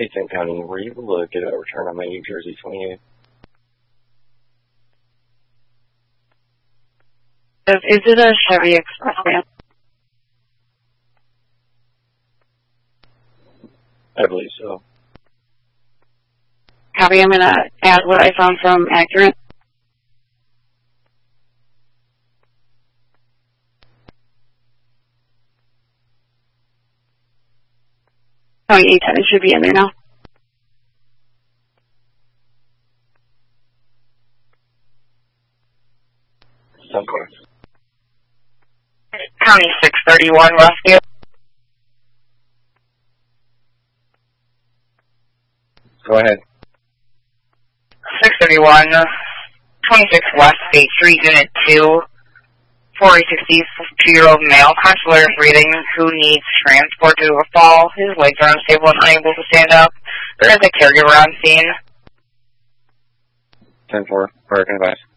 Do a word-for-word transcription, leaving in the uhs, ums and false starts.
Eastern County, were you able to get a return on my New Jersey twenty-eight? Is it a Chevy Express van? I believe so. Copy, I'm going to add what I found from Accurate. Oh, eight ten, it should be in there now. Of course. County six thirty-one, Westview. Go ahead. six thirty-one, twenty-six West State Street, Unit two, forty sixty-two-year-old male, consular breathing, who needs transport due to a fall. His legs are unstable and unable to stand up. There is a caregiver on scene. ten four, Hurricane advice.